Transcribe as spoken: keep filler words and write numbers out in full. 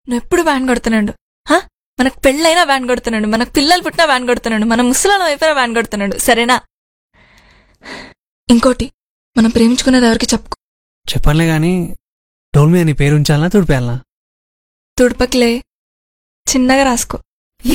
నువ్వు ఎప్పుడు వ్యాన్ కొడుతున్నాడు. హా, మనకు పెళ్ళైనా వ్యాన్ కొడుతున్నాడు, మనకు పిల్లలు పుట్టినా వ్యాన్ కొడుతున్నాడు, మన ముసలాలం అయిపోయినా వ్యాన్ కొడుతున్నాడు. సరేనా? ఇంకోటి, మనం ప్రేమించుకునేది ఎవరికి చెప్పుకో. చెప్పనులే గాని డోల్ మీద నీ పేరు ఉంచాలనా తుడిపేయాలనా? తుడపకిలే, చిన్నగా రాసుకో.